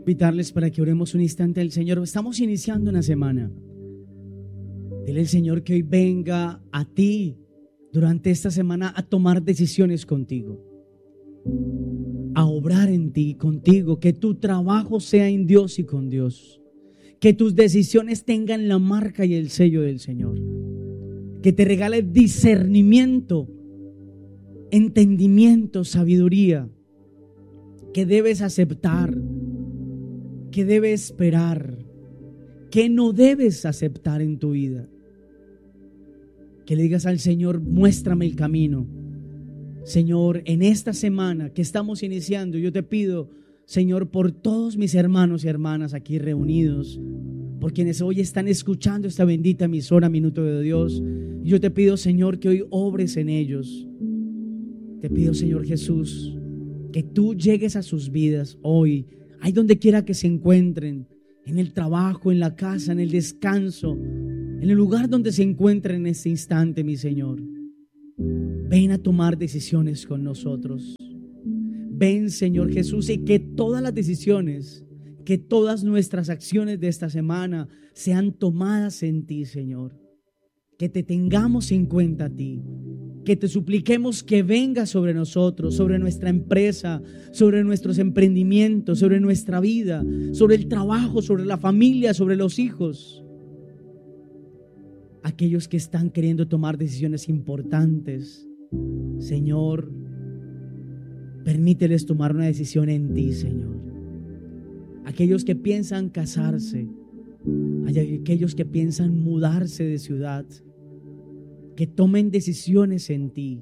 Invitarles para que oremos un instante al Señor. Estamos iniciando una semana. Dile al Señor que hoy venga a ti durante esta semana a tomar decisiones contigo, a obrar en ti, contigo, que tu trabajo sea en Dios y con Dios, que tus decisiones tengan la marca y el sello del Señor, que te regale discernimiento, entendimiento, sabiduría, que debes aceptar, que debes esperar, que no debes aceptar en tu vida. Que le digas al Señor, muéstrame el camino. Señor, en esta semana que estamos iniciando, yo te pido, Señor, por todos mis hermanos y hermanas aquí reunidos, por quienes hoy están escuchando esta bendita emisora Minuto de Dios, yo te pido, Señor, que hoy obres en ellos. Te pido, Señor Jesús, que tú llegues a sus vidas hoy, ahí donde quiera que se encuentren, en el trabajo, en la casa, en el descanso, en el lugar donde se encuentren en este instante, mi Señor. Ven a tomar decisiones con nosotros. Ven, Señor Jesús, y que todas las decisiones, que todas nuestras acciones de esta semana sean tomadas en ti, Señor. Que te tengamos en cuenta a ti. Que te supliquemos que venga sobre nosotros, sobre nuestra empresa, sobre nuestros emprendimientos, sobre nuestra vida, sobre el trabajo, sobre la familia, sobre los hijos. Aquellos que están queriendo tomar decisiones importantes, Señor, permíteles tomar una decisión en ti, Señor. Aquellos que piensan casarse, aquellos que piensan mudarse de ciudad, que tomen decisiones en ti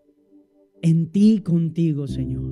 y contigo, Señor.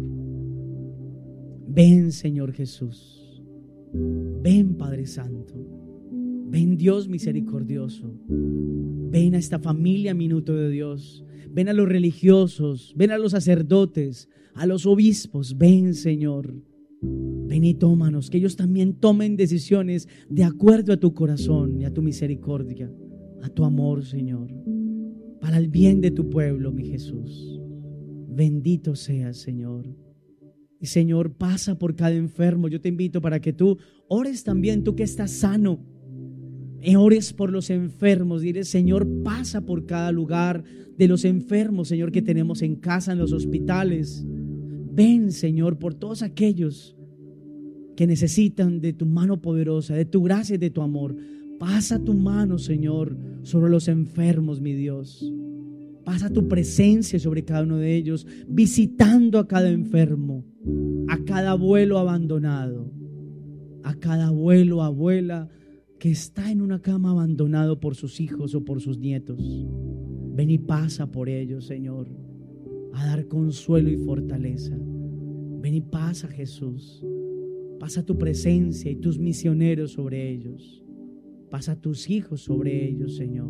Ven, Señor Jesús. Ven, Padre Santo. Ven, Dios misericordioso. Ven a esta familia Minuto de Dios. Ven a los religiosos, ven a los sacerdotes, a los obispos. Ven, Señor. Ven y tómanos, que ellos también tomen decisiones de acuerdo a tu corazón y a tu misericordia, a tu amor, Señor. Para el bien de tu pueblo, mi Jesús. Bendito seas, Señor. Y Señor, pasa por cada enfermo. Yo te invito para que tú ores también, tú que estás sano. Ores por los enfermos. Dile, Señor, pasa por cada lugar de los enfermos, Señor, que tenemos en casa, en los hospitales. Ven, Señor, por todos aquellos que necesitan de tu mano poderosa, de tu gracia y de tu amor. Pasa tu mano, Señor, sobre los enfermos, mi Dios. Pasa tu presencia sobre cada uno de ellos, visitando a cada enfermo, a cada abuelo abandonado, a cada abuelo, abuela que está en una cama abandonado por sus hijos o por sus nietos. Ven y pasa por ellos, Señor, a dar consuelo y fortaleza. Ven y pasa, Jesús. Pasa tu presencia y tus misioneros sobre ellos. Pasa tus hijos sobre ellos, Señor.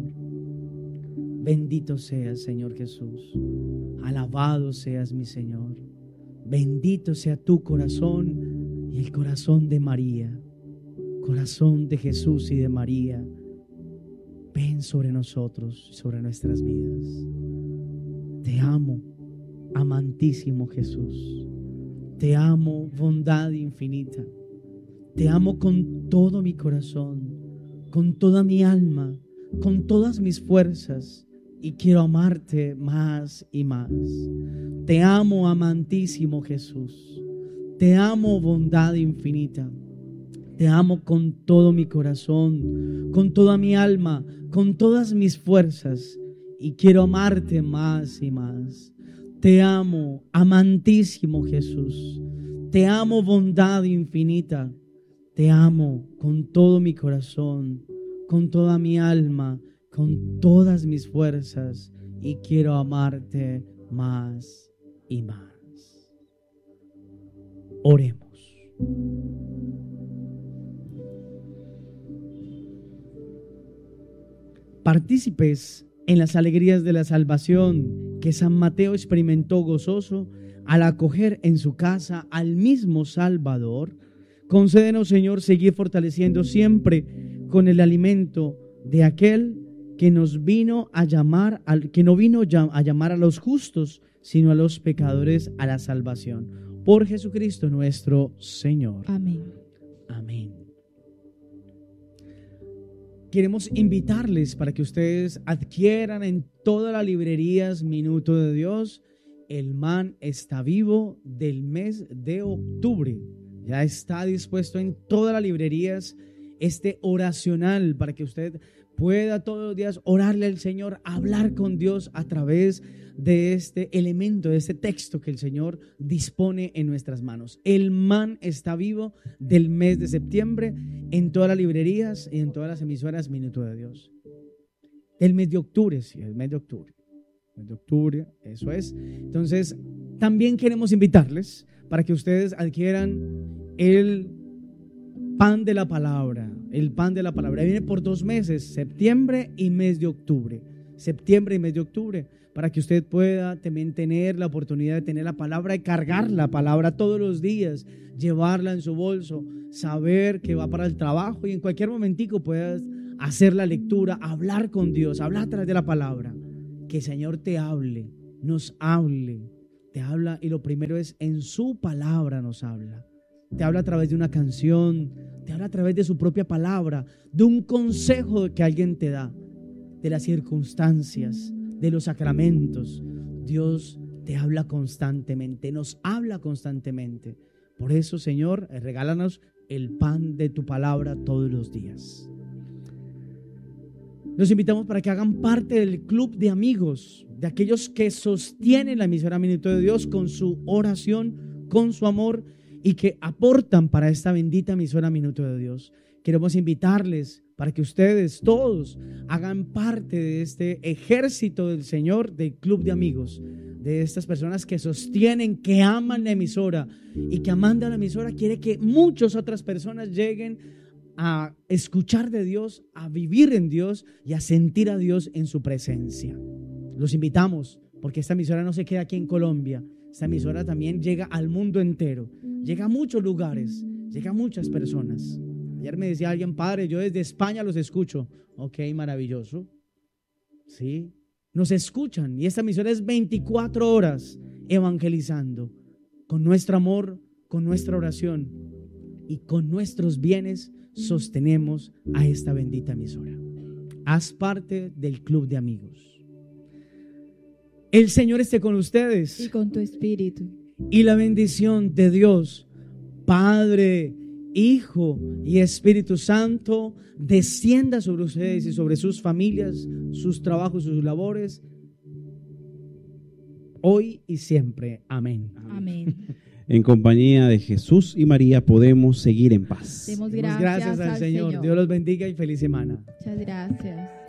Bendito seas, Señor Jesús. Alabado seas, mi Señor. Bendito sea tu corazón y el corazón de María. Corazón de Jesús y de María. Ven sobre nosotros, sobre nuestras vidas. Te amo, amantísimo Jesús. Te amo, bondad infinita. Te amo con todo mi corazón, con toda mi alma, con todas mis fuerzas, y quiero amarte más y más. Te amo, amantísimo Jesús. Te amo, bondad infinita. Te amo con todo mi corazón, con toda mi alma, con todas mis fuerzas, y quiero amarte más y más. Te amo, amantísimo Jesús. Te amo, bondad infinita. Te amo con todo mi corazón, con toda mi alma, con todas mis fuerzas, y quiero amarte más y más. Oremos. Partícipes en las alegrías de la salvación que San Mateo experimentó gozoso al acoger en su casa al mismo Salvador. Concédenos, Señor, seguir fortaleciendo siempre con el alimento de aquel que nos vino a llamar, que no vino a llamar a los justos, sino a los pecadores a la salvación. Por Jesucristo nuestro Señor. Amén. Amén. Queremos invitarles para que ustedes adquieran en todas las librerías Minuto de Dios el Man está vivo del mes de octubre. Ya está dispuesto en todas las librerías este oracional para que usted pueda todos los días orarle al Señor, hablar con Dios a través de este elemento, de este texto que el Señor dispone en nuestras manos. El Man está vivo del mes de septiembre en todas las librerías y en todas las emisoras Minuto de Dios. El mes de octubre, sí, el mes de octubre. El mes de octubre, eso es. Entonces, también queremos invitarles para que ustedes adquieran el pan de la palabra. El pan de la palabra viene por 2 meses, septiembre y mes de octubre. Septiembre y mes de octubre, para que usted pueda también tener la oportunidad de tener la palabra y cargar la palabra todos los días, llevarla en su bolso, saber que va para el trabajo y en cualquier momentico puedas hacer la lectura, hablar con Dios, hablar a través de la palabra. Que el Señor te hable, nos hable, te habla, y lo primero es en su palabra nos habla. Te habla a través de una canción, te habla a través de su propia palabra, de un consejo que alguien te da, de las circunstancias, de los sacramentos. Dios te habla constantemente, nos habla constantemente. Por eso, Señor, regálanos el pan de tu palabra todos los días. Los invitamos para que hagan parte del club de amigos, de aquellos que sostienen la emisora Minuto de Dios con su oración, con su amor, y que aportan para esta bendita emisora Minuto de Dios. Queremos invitarles para que ustedes todos hagan parte de este ejército del Señor, del club de amigos, de estas personas que sostienen, que aman la emisora, y que amando a la emisora quiere que muchas otras personas lleguen a escuchar de Dios, a vivir en Dios y a sentir a Dios en su presencia. Los invitamos porque esta emisora no se queda aquí en Colombia. Esta emisora también llega al mundo entero, llega a muchos lugares, llega a muchas personas. Ayer me decía alguien: padre, yo desde España los escucho. Ok, maravilloso. Sí, nos escuchan, y esta emisora es 24 horas evangelizando con nuestro amor, con nuestra oración y con nuestros bienes. Sostenemos a esta bendita emisora. Haz parte del club de amigos. El Señor esté con ustedes. Y con tu espíritu. Y la bendición de Dios, Padre, Hijo y Espíritu Santo, descienda sobre ustedes y sobre sus familias, sus trabajos, sus labores, hoy y siempre. Amén. Amén. En compañía de Jesús y María podemos seguir en paz. Demos Gracias al Señor. Dios los bendiga y feliz semana. Muchas gracias.